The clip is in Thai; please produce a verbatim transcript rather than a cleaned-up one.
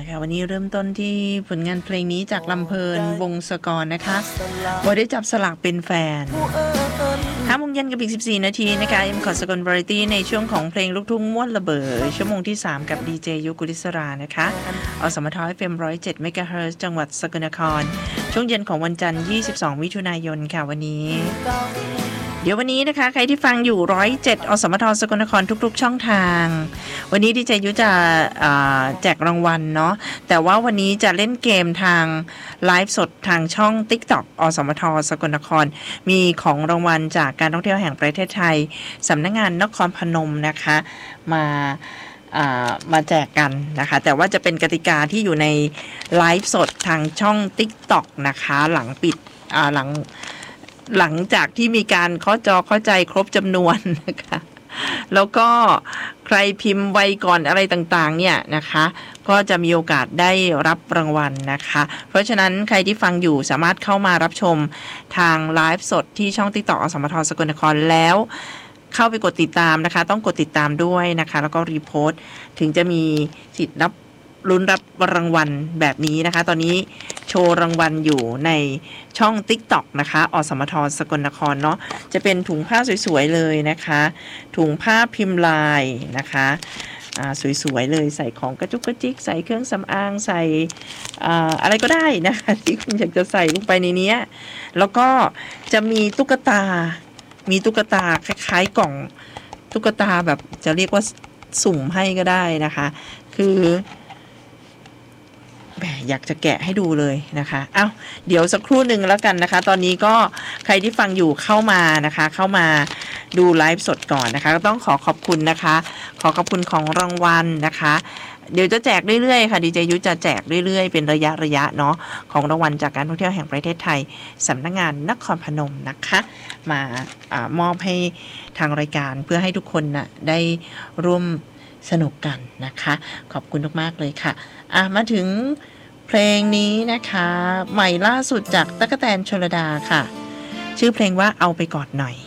ค่ะวันนี้เริ่มต้นที่ผลงานเพลงนี้จากลำเพลินวงศกรนะคะว่าได้จับสลากเป็นแฟนห้าโมงเย็นกับอีกสิบสี่นาทีนะคะเอ็มขอสกลวาไรตี้ในช่วงของเพลงลูกทุ่งม่วนระเบิดชั่วโมงที่สามกับดีเจยุกุลิศรานะคะอสมท เอฟ เอ็ม หนึ่งร้อยเจ็ด เมกะเฮิรตซ์จังหวัดสกลนครช่วงเย็นของวันจันทร์ยี่สิบสองมิถุนายนค่ะวันนี้เดี๋ยววันนี้นะคะใครที่ฟังอยู่หนึ่งร้อยเจ็ดอสมทสกลนครทุกๆช่องทางวันนี้ดีเจยุจะแจกรางวัลเนาะแต่ว่าวันนี้จะเล่นเกมทางไลฟ์สดทางช่อง TikTok อสมทสกลนครมีของรางวัลจากการท่องเที่ยวแห่งประเทศไทยสำนักงานนครพนมนะคะมามาแจกกันนะคะแต่ว่าจะเป็นกติกาที่อยู่ในไลฟ์สดทางช่อง TikTok นะคะหลังปิดหลังหลังจากที่มีการเคาะจอเข้าใจครบจำนวนนะคะแล้วก็ใครพิมพ์ไวก่อนอะไรต่างๆเนี่ยนะคะก็จะมีโอกาสได้รับรางวัลนะคะเพราะฉะนั้นใครที่ฟังอยู่สามารถเข้ามารับชมทางไลฟ์สดที่ช่อง TikTok อสมทสกลนครแล้วเข้าไปกดติดตามนะคะต้องกดติดตามด้วยนะคะแล้วก็รีโพสต์ถึงจะมีสิทธิ์รับลุ้นรับรางวัลแบบนี้นะคะตอนนี้โชว์รางวัลอยู่ในช่อง TikTok นะคะอสมทสกลนครเนาะจะเป็นถุงผ้าสวยๆเลยนะคะถุงผ้าพิมพ์ลายนะคะอ่าสวยๆเลยใส่ของกระจุกกระจิกใส่เครื่องสำอางใส่อ่าอะไรก็ได้นะคะที่คุณอยากจะใส่ลงไปในนี้แล้วก็จะมีตุ๊กตามีตุ๊กตาคล้ายๆกล่องตุ๊กตาแบบจะเรียกว่าสุ่มให้ก็ได้นะคะคือแหมอยากจะแกะให้ดูเลยนะคะเอ้าเดี๋ยวสักครู่หนึ่งแล้วกันนะคะตอนนี้ก็ใครที่ฟังอยู่เข้ามานะคะเข้ามาดูไลฟ์สดก่อนนะคะก็ต้องขอขอบคุณนะคะขอขอบคุณของรางวัลนะคะเดี๋ยวจะแจกเรื่อยๆค่ะดีเจยุจะแจกเรื่อยๆเป็นระยะระยะเนาะของรางวัลจากการท่องเที่ยวแห่งประเทศไทยสำนักงานนครพนมนะคะมาอ่ามอบให้ทางรายการเพื่อให้ทุกคนนะได้ร่วมสนุกกันนะคะขอบคุณมากๆเลยค่ะอ่ะมาถึงเพลงนี้นะคะใหม่ล่าสุดจากตั๊กแตนชลดาค่ะชื่อเพลงว่าเอาไปกอดหน่อย